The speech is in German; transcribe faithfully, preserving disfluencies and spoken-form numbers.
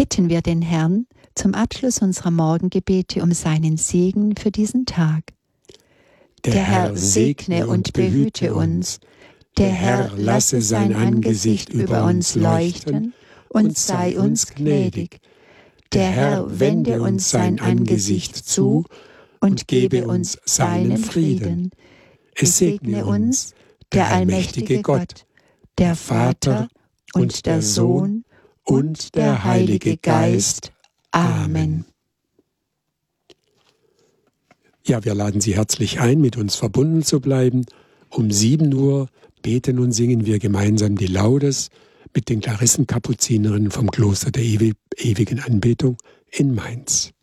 bitten wir den Herrn zum Abschluss unserer Morgengebete um seinen Segen für diesen Tag. Der Herr segne und behüte uns. Der Herr lasse sein Angesicht über uns leuchten und sei uns gnädig. Der Herr wende uns sein Angesicht zu und gebe uns seinen Frieden. Es segne uns der allmächtige Gott, der Vater und der Sohn und der Heilige Geist. Amen. Ja, wir laden Sie herzlich ein, mit uns verbunden zu bleiben. Um sieben Uhr beten und singen wir gemeinsam die Laudes mit den Klarissenkapuzinerinnen vom Kloster der Ewigen Anbetung in Mainz.